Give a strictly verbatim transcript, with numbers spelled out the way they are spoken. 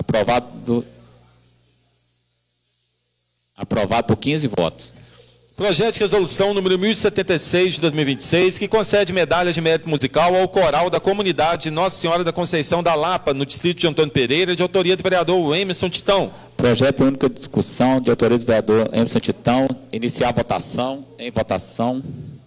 Aprovado, aprovado por quinze votos. Projeto de resolução número mil e setenta e seis de dois mil e vinte e seis, que concede medalha de mérito musical ao coral da comunidade Nossa Senhora da Conceição da Lapa, no distrito de Antônio Pereira, de autoria do vereador Emerson Titão. Projeto único de discussão, de autoria do vereador Emerson Titão. Iniciar a votação. Em votação.